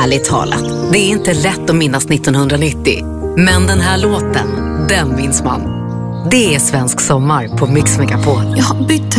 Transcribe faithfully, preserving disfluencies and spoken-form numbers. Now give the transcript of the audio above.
Ärligt talat, det är inte lätt att minnas nittonhundranittio. Men den här låten, den minns man. Det är svensk sommar på Mix Megapol. Jag har bytt